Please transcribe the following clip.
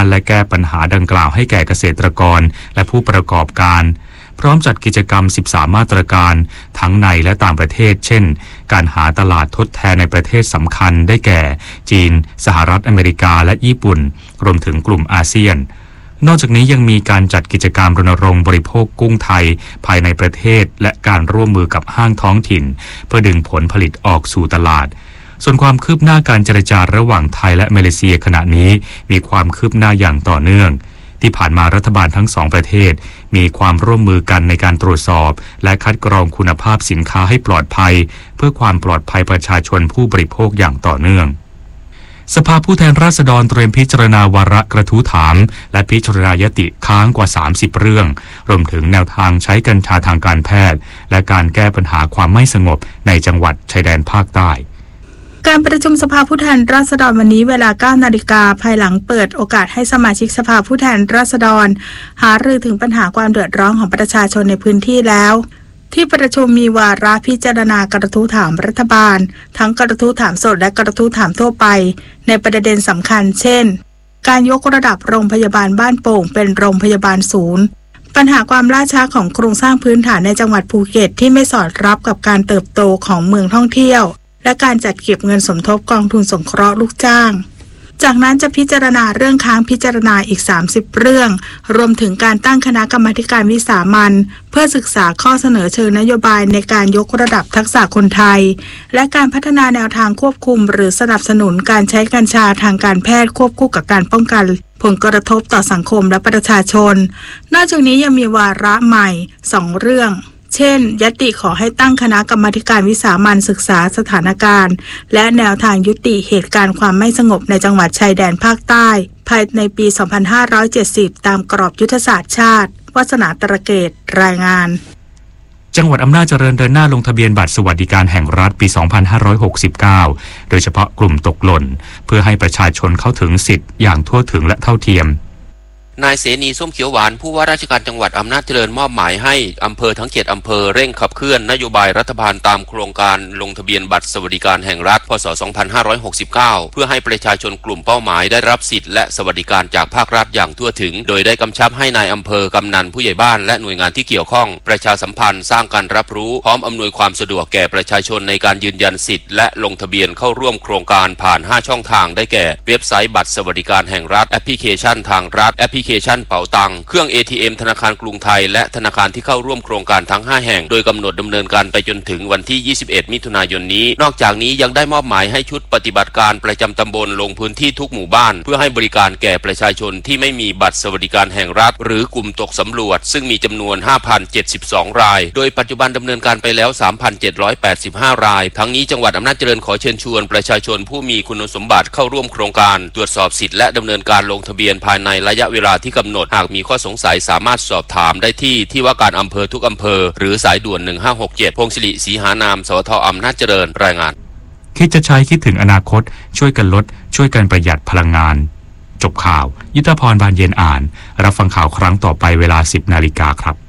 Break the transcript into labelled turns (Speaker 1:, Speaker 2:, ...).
Speaker 1: านและแก้ปัญหาดังกล่าวให้แก่เกษตรกรและผู้ประกอบการพร้อมจัดกิจกรรม13มาตรการทั้งในและต่างประเทศเช่นการหาตลาดทดแทนในประเทศสำคัญได้แก่จีนสหรัฐอเมริกาและญี่ปุ่นรวมถึงกลุ่มอาเซียนนอกจากนี้ยังมีการจัดกิจกรรมรณรงค์บริโภคกุ้งไทยภายในประเทศและการร่วมมือกับห้างท้องถิ่นเพื่อดึงผลผลิตออกสู่ตลาดส่วนความคืบหน้าการเจรจาระหว่างไทยและมาเลเซียขณะนี้มีความคืบหน้าอย่างต่อเนื่องที่ผ่านมารัฐบาลทั้งสองประเทศมีความร่วมมือกันในการตรวจสอบและคัดกรองคุณภาพสินค้าให้ปลอดภัยเพื่อความปลอดภัยประชาชนผู้บริโภคอย่างต่อเนื่องสภาผู้แทนราษฎรเตรียมพิจารณาวาระกระทู้ถามและพิจารณายติค้างกว่า30เรื่องรวมถึงแนวทางใช้กัญชาทางการแพทย์และการแก้ปัญหาความไม่สงบในจังหวัดชายแดนภาคใต้
Speaker 2: การประชุมสภาผู้แทนราษฎรวันนี้เวลา 9 นาฬิกาภายหลังเปิดโอกาสให้สมาชิกสภาผู้แทนราษฎรหารือถึงปัญหาความเดือดร้อนของประชาชนในพื้นที่แล้วที่ประชุมมีวาระพิจารณากระทู้ถามรัฐบาลทั้งกระทู้ถามสดและกระทู้ถามทั่วไปในประเด็นสำคัญเช่นการยกระดับโรงพยาบาลบ้านโป่งเป็นโรงพยาบาลศูนย์ปัญหาความล่าช้าของโครงสร้างพื้นฐานในจังหวัดภูเก็ตที่ไม่สอดรับกับการเติบโตของเมืองท่องเที่ยวและการจัดเก็บเงินสมทบกองทุนสงเคราะห์ลูกจ้างจากนั้นจะพิจารณาเรื่องค้างพิจารณาอีก30เรื่องรวมถึงการตั้งคณะกรรมาการวิสามัญเพื่อศึกษาข้อเสนอเชิงนโยบายในการยกระดับทักษะคนไทยและการพัฒนาแนวทางควบคุมหรือสนับสนุนการใช้กัญชาทางการแพทย์ควบคู่กับการป้องกันผลกระทบต่อสังคมและประชาชนนอกจากนี้ยังมีวาระใหม่2เรื่องเช่นญัตติขอให้ตั้งคณะกรรมาการวิสามัญศึกษาสถานการณ์และแนวทางยุติเหตุการณ์ความไม่สงบในจังหวัดชายแดนภาคใต้ภายในปี 2570 ตามกรอบยุทธศาสตร์ชาติวาสนาตระเกตรายงาน
Speaker 1: จังหวัดอำนาจเจริญเดินหน้าลงทะเบียนบัตรสวัสดิการแห่งรัฐปี 2569 โดยเฉพาะกลุ่มตกหล่นเพื่อให้ประชาชนเข้าถึงสิทธิ์อย่างทั่วถึงและเท่าเทียม
Speaker 3: นายเสนีส้มเขียวหวานผู้ว่าราชการจังหวัดอำนาจเจริญมอบหมายให้อำเภอทั้ง7อำเภอเร่งขับเคลื่อนนโยบายรัฐบาลตามโครงการลงทะเบียนบัตรสวัสดิการแห่งรัฐพ.ศ. 2569 เพื่อให้ประชาชนกลุ่มเป้าหมายได้รับสิทธิ์และสวัสดิการจากภาครัฐอย่างทั่วถึงโดยได้กำชับให้นายอำเภอกำนันผู้ใหญ่บ้านและหน่วยงานที่เกี่ยวข้องประชาสัมพันธ์สร้างการรับรู้พร้อมอำนวยความสะดวกแก่ประชาชนในการยืนยันสิทธิ์และลงทะเบียนเข้าร่วมโครงการผ่าน5ช่องทางได้แก่เว็บไซต์บัตรสวัสดิการแห่งรัฐแอปพลิเคชันทางรัฐแอปพลิเคชันเป๋าตังเครื่อง ATM ธนาคารกรุงไทยและธนาคารที่เข้าร่วมโครงการทั้ง5แห่งโดยกำหนดดำเนินการไปจนถึงวันที่ 21 มิถุนายนนี้นอกจากนี้ยังได้มอบหมายให้ชุดปฏิบัติการประจำตำบลลงพื้นที่ทุกหมู่บ้านเพื่อให้บริการแก่ประชาชนที่ไม่มีบัตรสวัสดิการแห่งรัฐหรือกลุ่มตกสำรวจซึ่งมีจำนวน 5,072 รายโดยปัจจุบันดำเนินการไปแล้ว 3,785 รายทั้งนี้จังหวัดอำนาจเจริญขอเชิญชวนประชาชนผู้มีคุณสมบัติเข้าร่วมโครงการตรวจสอบสิทธิและดำเนินการลงทะเบียนภายในระยะเวลาที่กำหนดหากมีข้อสงสัยสามารถสอบถามได้ที่ว่าการอำเภอทุกอำเภอหรือสายด่วน1567พงศิริศรีหานามสวท.อำนาจเจริญรายงาน
Speaker 1: คิดจะใช้คิดถึงอนาคตช่วยกันลดช่วยกันประหยัดพลังงานจบข่าวยุทธพรบานเย็นอ่านรับฟังข่าวครั้งต่อไปเวลา 10 นาฬิกาครับ